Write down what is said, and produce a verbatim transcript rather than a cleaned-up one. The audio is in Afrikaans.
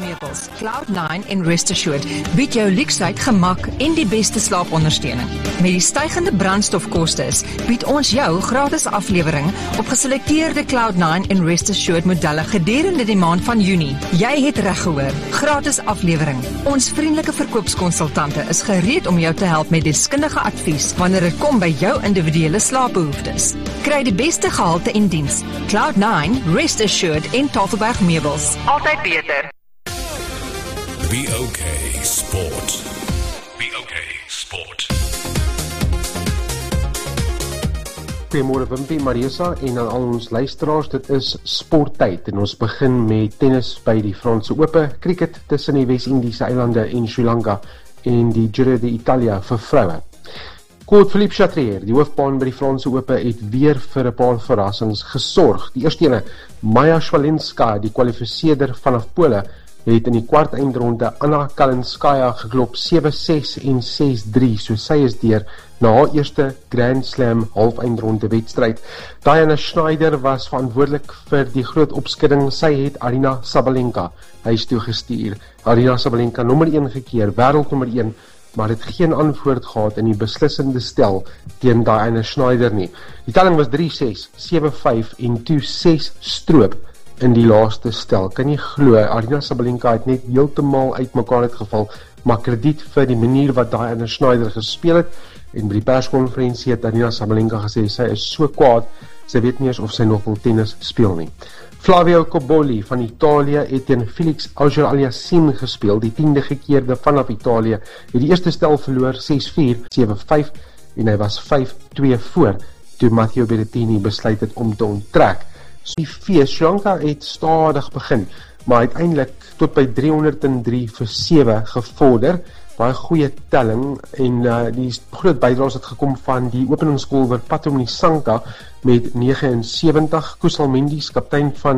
Meubels, Cloud nine en Rest Assured bied jou luksheid, gemak en die beste slaapondersteuning. Met die stygende brandstofkostes bied ons jou gratis aflewering op geselekteerde Cloud nine en Rest Assured modelle gedurende die maand van Junie. Jy het reg gehoor, gratis aflewering. Ons vriendelike verkoopskonsultante is gereed om jou te help met deskundige advies wanneer dit kom by jou individuele slaapbehoeftes. Kry die beste gehalte en diens. Cloud nine, Rest Assured en Tafelberg Meubels. Altyd beter. Be okay, sport. Be okay, sport. Goeiemôre Wimpie, Marisa en aan al ons luisteraars, dit is sporttyd en ons begin met tennis by die Franse Ope, cricket tussen die Wes-Indiese eilande en Sri Lanka en die Giro d'Italia vir vroue. Claude Philippe Chatrier, die hoofbaan by die Franse Ope, het weer vir 'n paar verrassings gesorg. Die eerste ene, Maja Swalinska, die kwalifiseerder vanaf Pole, het in die kwart eindronde Anna Kalinskaya geklop sewe ses en ses drie, so sy is deur na haar eerste Grand Slam half eindronde wedstryd. Diana Schneider was verantwoordelik vir die groot opskudding. Sy het Arina Sabalenka huis toe gestuur. Arina Sabalenka nommer een gekeer, wêreld nommer een, maar het geen antwoord gehad in die beslissende stel teen Diana Schneider nie. Die telling was drie ses, sewe vyf en toe ses stroop in die laaste stel. Kan jy glo, Arina Sabalenka het net heeltemal uitmekaar uitgeval, maar krediet vir die manier wat Diana Schneider gespeel het, en by die perskonferensie het Arina Sabalenka gesê, sy is so kwaad, sy weet nie eens of sy nog wil tennis speel nie. Flavio Cobolli van Italië het teen Felix Auger-Aliassime gespeel, die tiende gekeerde vanaf Italië, het die eerste stel verloor ses vier, sewe vyf en hy was vyf twee voor, toe Matteo Berrettini besluit het om te onttrek. So die fees, Sri Lanka het stadig begin, maar uiteindelik tot by driehonderd en drie vir sewe gevorder, baie goeie telling, en uh, die groot bydraes het gekom van die openingskolwer Pato Nissanka met negenensewentig, Kusal Mendis, kaptein van